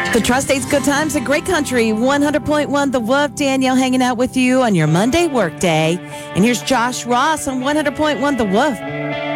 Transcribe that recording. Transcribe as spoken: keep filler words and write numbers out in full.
The Tri-State's Good Times, a great country. one hundred point one The Wolf. Danielle hanging out with you on your Monday workday. And here's Josh Ross on one hundred point one The Wolf.